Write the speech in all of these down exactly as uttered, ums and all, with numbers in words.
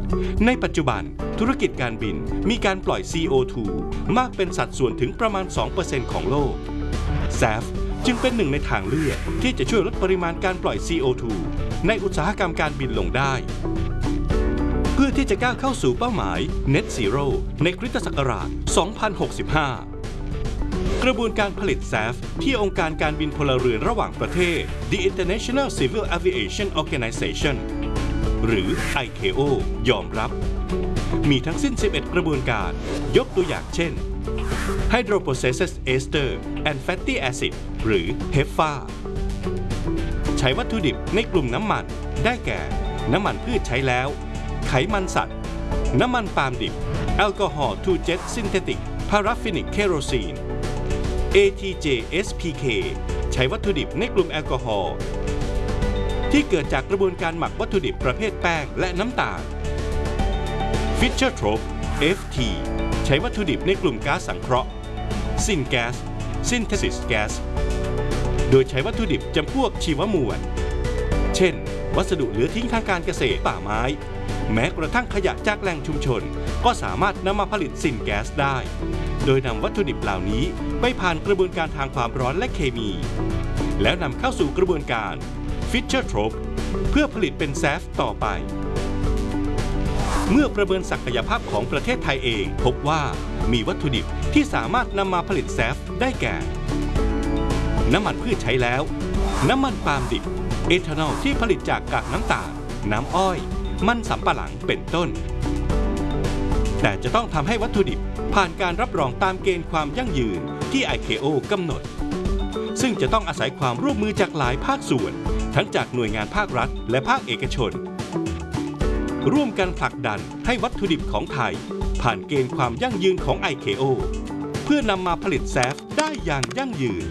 ในปัจจุบันธุรกิจการบินมีการปล่อย ซี โอ ทู มากเป็นสัดส่วนถึงประมาณ สองเปอร์เซ็นต์ ของโลก แซฟ จึงเป็นหนึ่งในทางเลือกที่จะช่วยลดปริมาณการปล่อย ซี โอ ทู ในอุตสาหกรรมการบินลงได้เพื่อที่จะก้าวเข้าสู่เป้าหมาย Net Zero ในคริสตศักราช สองพันหกสิบห้า กระบวนการผลิต แซฟ ที่องค์การการบินพลเรือนระหว่างประเทศ The International Civil Aviation Organization หรือ ไอ เค โอ ยอมรับมีทั้งสิ้น สิบเอ็ด กระบวนการยกตัวอย่างเช่น Hydroprocessed Ester and Fatty Acid หรือ เฮฟ เอ เอ ใช้วัตถุดิบในกลุ่มน้ำมันได้แก่น้ำมันพืชใช้แล้วไขมันสัตว์น้ำมันปาล์มดิบแอลกอฮอล์ ทู เจ็ต Synthetic Paraffinic Kerosene เอ ที เจ เอส พี เค ใช้วัตถุดิบในกลุ่มแอลกอฮอล์ที่เกิดจากกระบวนการหมักวัตถุดิบประเภทแป้งและน้ำตาล Fischer-Tropsch เอฟ ที ใช้วัตถุดิบในกลุ่มก๊าซสังเคราะห์ Syngas Synthesis Gas โดยใช้วัตถุดิบจำพวกชีวมวลเช่นวัสดุเหลือทิ้งทางการเกษตรป่าไม้แม้กระทั่งขยะจากแหล่งชุมชนก็สามารถนำมาผลิตซินแก๊สได้โดยนำวัตถุดิบเหล่านี้ไปผ่านกระบวนการทางความร้อนและเคมีแล้วนำเข้าสู่กระบวนการ Fischer-Tropsch เพื่อผลิตเป็นแซฟต่อไปเมื่อประเมินศักยภาพของประเทศไทยเองพบว่ามีวัตถุดิบที่สามารถนำมาผลิตแซฟได้แก่น้ำมันพืชใช้แล้วน้ำมันปาล์มดิบเอทานอลที่ผลิตจากกากน้ำตาลน้ำอ้อยมันสำปะหลังเป็นต้นแต่จะต้องทำให้วัตถุดิบผ่านการรับรองตามเกณฑ์ความยั่งยืนที่ ไอ เค โอ กำหนดซึ่งจะต้องอาศัยความร่วมมือจากหลายภาคส่วนทั้งจากหน่วยงานภาครัฐและภาคเอกชนร่วมกันผลักดันให้วัตถุดิบของไทยผ่านเกณฑ์ความยั่งยืนของ ไอ เค โอ เพื่อนำมาผลิตแซฟได้อย่างยั่งยืน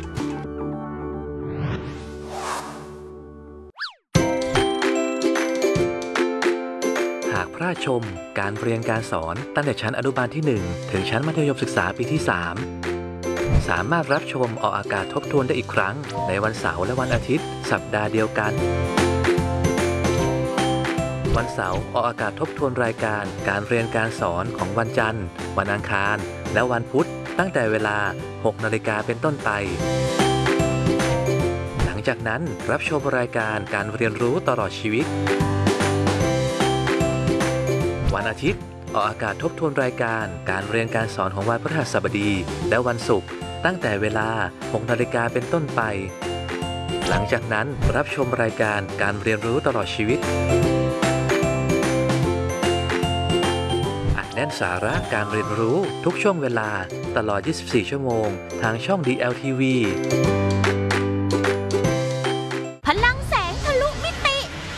หากพระราชชมการเรียนการสอนตั้งแต่ชั้นอนุบาลที่หนึ่งถึงชั้นมัธยมศึกษาปีที่สามสามารถรับชมออกอากาศทบทวนได้อีกครั้งในวันเสาร์และวันอาทิตย์สัปดาห์เดียวกันวันเสาร์ออกอากาศทบทวนรายการการเรียนการสอนของวันจันทร์วันอังคารและวันพุธตั้งแต่เวลา หกนาฬิกาเป็นต้นไปหลังจากนั้นรับชมรายการการเรียนรู้ตลอดชีวิตวันอาทิตย์ออกอากาศทบทวนรายการการเรียนการสอนของวันพฤหัสบดีและวันศุกร์ตั้งแต่เวลา หกนาฬิกาเป็นต้นไปหลังจากนั้นรับชมรายการการเรียนรู้ตลอดชีวิตอัดแน่นสาระการเรียนรู้ทุกช่วงเวลาตลอด ยี่สิบสี่ ชั่วโมงทางช่อง ดี แอล ที วีพลังแสงทะลุมิติ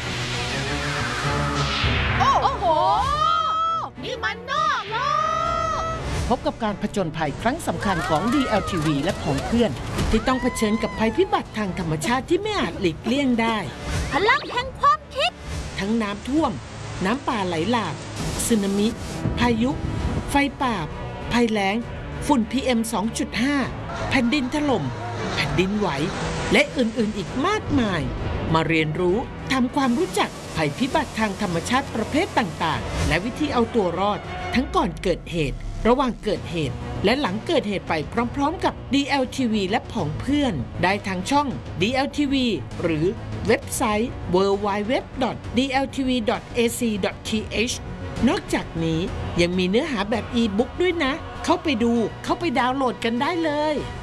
โอ้โหนี่มันนอกโลกพบกับการผจญภัยครั้งสำคัญของ ดี แอล ที วี และของเพื่อนที่ต้องเผชิญกับภัยพิบัติทางธรรมชาติที่ไม่อาจหลีกเลี่ยงได้พลังแห่งความคิดทั้งน้ำท่วมน้ำป่าไหลหลากสึนามิพายุไฟป่าภัยแล้งฝุ่น พี เอ็ม สองจุดห้า แผ่นดินถล่มแผ่นดินไหวและอื่นๆอีกมากมายมาเรียนรู้ทำความรู้จักภัยพิบัติทางธรรมชาติประเภทต่างๆและวิธีเอาตัวรอดทั้งก่อนเกิดเหตุระหว่างเกิดเหตุและหลังเกิดเหตุไปพร้อมๆกับ ดี แอล ที วี และผองเพื่อนได้ทางช่อง ดี แอล ที วี หรือเว็บไซต์ ดับเบิลยู ดับเบิลยู ดับเบิลยู ดอท ดี แอล ที วี ดอท เอ ซี ดอท ที เอช นอกจากนี้ยังมีเนื้อหาแบบอีบุ๊กด้วยนะเข้าไปดูเข้าไปดาวน์โหลดกันได้เลย